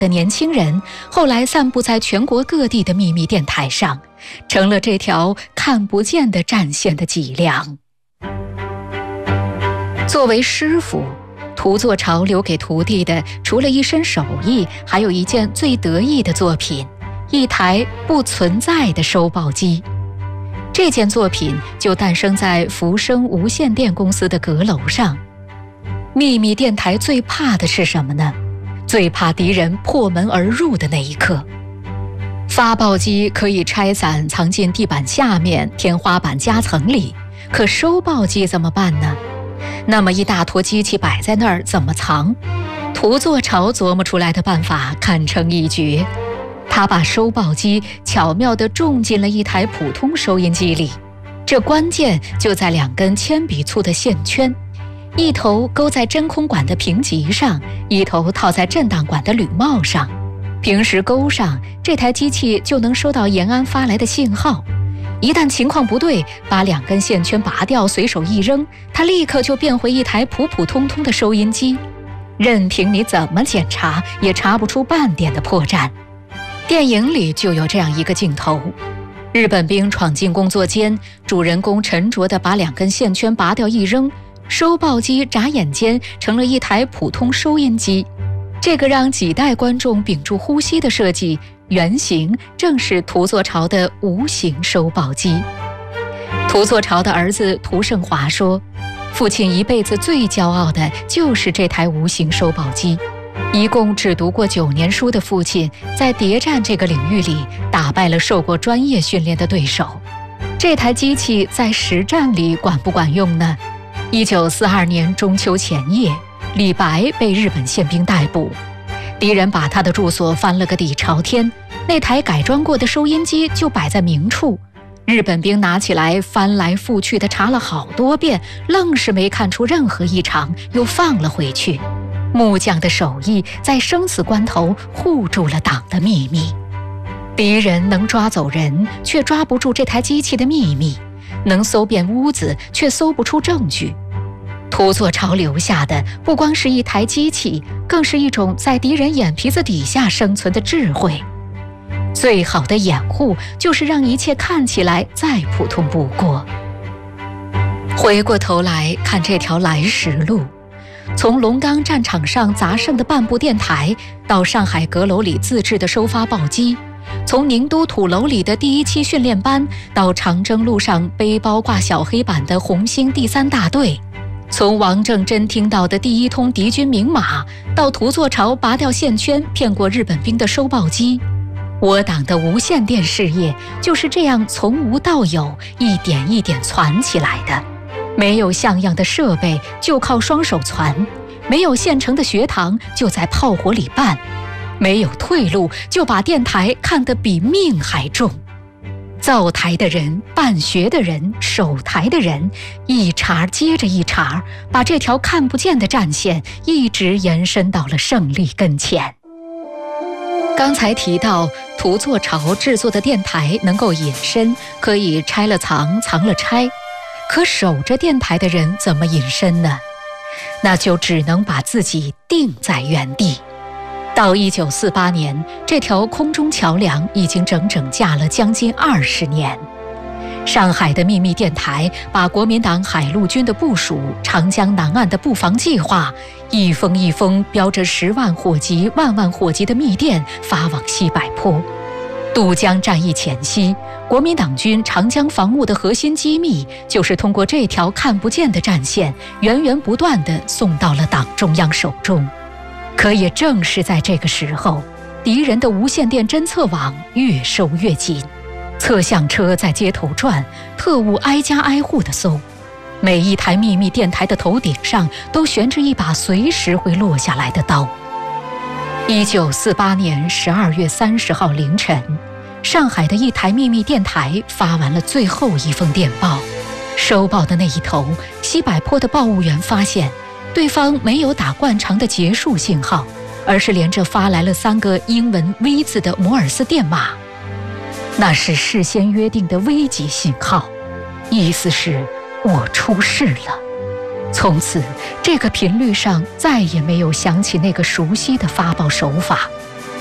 的年轻人，后来散布在全国各地的秘密电台上，成了这条看不见的战线的脊梁。作为师傅，涂作潮留给徒弟的，除了一身手艺，还有一件最得意的作品，一台不存在的收报机。这件作品就诞生在福生无线电公司的阁楼上。秘密电台最怕的是什么呢？最怕敌人破门而入的那一刻。发报机可以拆散藏进地板下面、天花板夹层里，可收报机怎么办呢？那么一大坨机器摆在那儿怎么藏？涂作潮琢磨出来的办法堪称一绝。他把收报机巧妙地种进了一台普通收音机里，这关键就在2根铅笔粗的线圈，一头勾在真空管的平极上，一头套在震荡管的铝帽上。平时勾上，这台机器就能收到延安发来的信号。一旦情况不对，把2根线圈拔掉，随手一扔，它立刻就变回一台普普通通的收音机，任凭你怎么检查，也查不出半点的破绽。电影里就有这样一个镜头，日本兵闯进工作间，主人公沉着地把2根线圈拔掉一扔，收报机眨眼间成了一台普通收音机。这个让几代观众屏住呼吸的设计，原型正是涂作潮的无形收报机。涂作潮的儿子涂胜华说，父亲一辈子最骄傲的就是这台无形收报机。一共只读过9年书的父亲，在谍战这个领域里打败了受过专业训练的对手。这台机器在实战里管不管用呢？1942年中秋前夜，李白被日本宪兵逮捕，敌人把他的住所翻了个底朝天，那台改装过的收音机就摆在明处。日本兵拿起来翻来覆去的查了好多遍，愣是没看出任何异常，又放了回去。木匠的手艺在生死关头护住了党的秘密。敌人能抓走人，却抓不住这台机器的秘密；能搜遍屋子，却搜不出证据。涂作潮留下的不光是一台机器，更是一种在敌人眼皮子底下生存的智慧。最好的掩护就是让一切看起来再普通不过。回过头来看这条来时路，从龙岗战场上砸剩的半部电台，到上海阁楼里自制的收发报机，从宁都土楼里的第1期训练班，到长征路上背包挂小黑板的红星第3大队，从王正珍听到的第1通敌军明码，到涂作潮拔掉线圈骗过日本兵的收报机，我党的无线电事业就是这样从无到有，一点一点攒起来的。没有像样的设备，就靠双手攒；没有现成的学堂，就在炮火里办；没有退路，就把电台看得比命还重。造台的人、办学的人、守台的人，一茬接着一茬，把这条看不见的战线一直延伸到了胜利跟前。刚才提到涂作潮制作的电台能够隐身，可以拆了藏，藏了拆。可守着电台的人怎么隐身呢？那就只能把自己定在原地。到1948年，这条空中桥梁已经整整架了将近20年。上海的秘密电台把国民党海陆军的部署、长江南岸的布防计划，一封一封标着10万火急、万万火急的密电发往西柏坡。渡江战役前夕，国民党军长江防务的核心机密，就是通过这条看不见的战线，源源不断地送到了党中央手中。可也正是在这个时候，敌人的无线电侦测网越收越紧，测向车在街头转，特务挨家挨户地搜，每一台秘密电台的头顶上都悬着一把随时会落下来的刀。1948年12月30号凌晨，上海的一台秘密电台发完了最后一封电报。收报的那一头，西柏坡的报务员发现，对方没有打惯常的结束信号，而是连着发来了3个英文 V 字的摩尔斯电码。那是事先约定的危急信号，意思是我出事了。从此，这个频率上再也没有响起那个熟悉的发报手法。